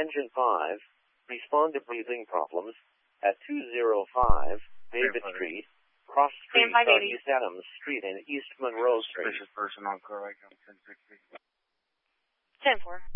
Engine 5, respond to breathing problems at 205 David Street, Cross Street, East Adams Street, and East Monroe Street. Suspicious person on car right now, 1060. 10-4.